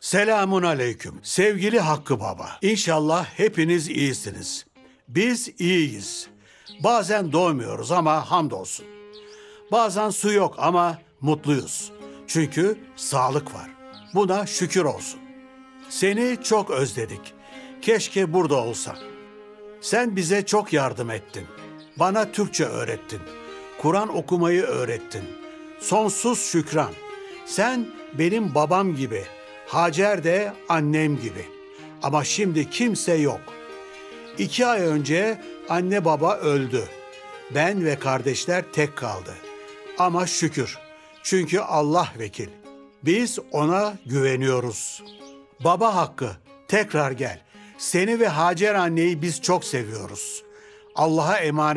Selamun aleyküm. Sevgili Hakkı Baba. İnşallah hepiniz iyisiniz. Biz iyiyiz. Bazen doymuyoruz ama hamdolsun. Bazen su yok ama mutluyuz. Çünkü sağlık var. Buna şükür olsun. Seni çok özledik. Keşke burada olsan. Sen bize çok yardım ettin. Bana Türkçe öğrettin. Kur'an okumayı öğrettin. Sonsuz şükran. Sen benim babam gibi, Hacer de annem gibi. Ama şimdi kimse yok. 2 ay önce anne baba öldü. Ben ve kardeşler tek kaldı. Ama şükür. Çünkü Allah vekil. Biz ona güveniyoruz. Baba Hakkı, tekrar gel. Seni ve Hacer anneyi biz çok seviyoruz. Allah'a emanet.